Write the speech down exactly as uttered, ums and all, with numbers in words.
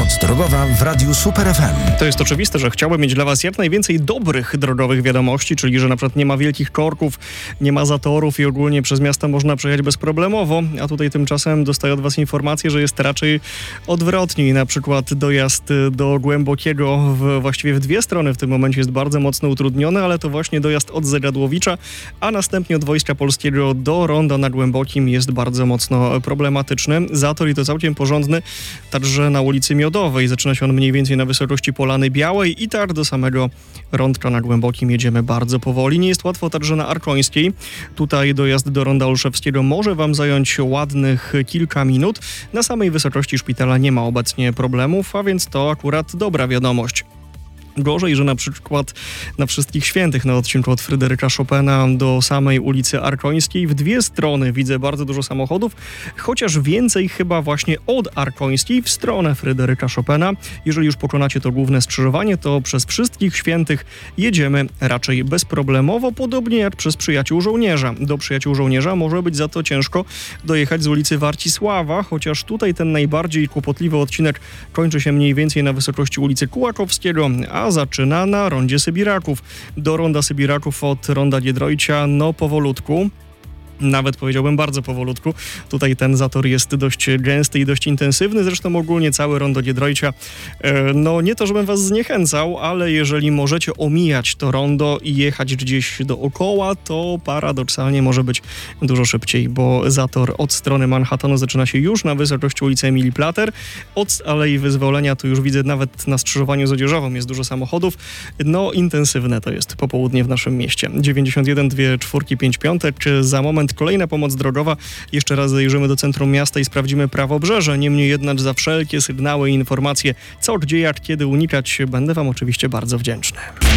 Pomoc drogowa w Radiu Super F M. To jest oczywiste, że chciałbym mieć dla Was jak najwięcej dobrych drogowych wiadomości, czyli że na przykład nie ma wielkich korków, nie ma zatorów i ogólnie przez miasto można przejechać bezproblemowo, a tutaj tymczasem dostaję od Was informację, że jest raczej odwrotnie. Na przykład dojazd do Głębokiego w, właściwie w dwie strony w tym momencie jest bardzo mocno utrudniony, ale to właśnie dojazd od Zegadłowicza, a następnie od Wojska Polskiego do Ronda na Głębokim jest bardzo mocno problematyczny. Zator i to całkiem porządny, także na ulicy Miodowej. Zaczyna się on mniej więcej na wysokości Polany Białej i tak do samego Rondka na Głębokim jedziemy bardzo powoli. Nie jest łatwo także na Arkońskiej. Tutaj dojazd do Ronda Olszewskiego może Wam zająć ładnych kilka minut. Na samej wysokości szpitala nie ma obecnie problemów, a więc to akurat dobra wiadomość. Gorzej, że na przykład na Wszystkich Świętych na odcinku od Fryderyka Chopina do samej ulicy Arkońskiej w dwie strony widzę bardzo dużo samochodów, chociaż więcej chyba właśnie od Arkońskiej w stronę Fryderyka Chopina. Jeżeli już pokonacie to główne skrzyżowanie, to przez Wszystkich Świętych jedziemy raczej bezproblemowo, podobnie jak przez Przyjaciół Żołnierza. Do Przyjaciół Żołnierza może być za to ciężko dojechać z ulicy Warcisława, chociaż tutaj ten najbardziej kłopotliwy odcinek kończy się mniej więcej na wysokości ulicy Kułakowskiego, a zaczyna na rondzie Sybiraków. Do ronda Sybiraków od ronda Giedroycia, no powolutku. Nawet powiedziałbym bardzo powolutku. Tutaj ten zator jest dość gęsty i dość intensywny. Zresztą ogólnie całe rondo Giedroycia. No nie to, żebym was zniechęcał, ale jeżeli możecie omijać to rondo i jechać gdzieś dookoła, to paradoksalnie może być dużo szybciej, bo zator od strony Manhattanu zaczyna się już na wysokości ulicy Emilii Plater. Od Alei Wyzwolenia tu już widzę nawet na skrzyżowaniu z Odzieżową jest dużo samochodów. No intensywne to jest popołudnie w naszym mieście. dziewięćdziesiąt jeden, dwie czwórki, pięć piątek. Za moment kolejna pomoc drogowa. Jeszcze raz zajrzymy do centrum miasta i sprawdzimy prawobrzeże. Niemniej jednak za wszelkie sygnały i informacje, co, gdzie, jak, kiedy unikać, będę Wam oczywiście bardzo wdzięczny.